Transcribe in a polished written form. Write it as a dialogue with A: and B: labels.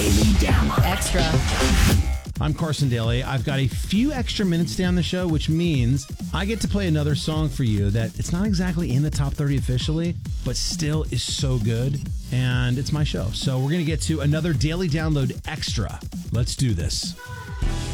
A: Daily Download
B: Extra.
C: I'm Carson Daly. I've got a few extra minutes down the show, which means I get to play another song for you that it's not exactly in the top 30 officially, but still is so good. And it's my show. So we're going to get to another Daily Download Extra. Let's do this.